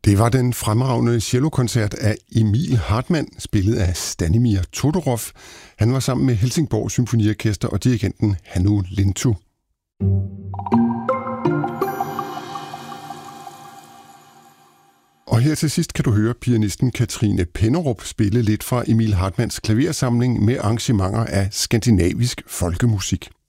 Det var den fremragende cellokoncert af Emil Hartmann, spillet af Stanimir Todorov. Han var sammen med Helsingborg Symfoniorkester og dirigenten Hannu Lintu. Og her til sidst kan du høre pianisten Katrine Pennerup spille lidt fra Emil Hartmanns klaversamling med arrangementer af skandinavisk folkemusik.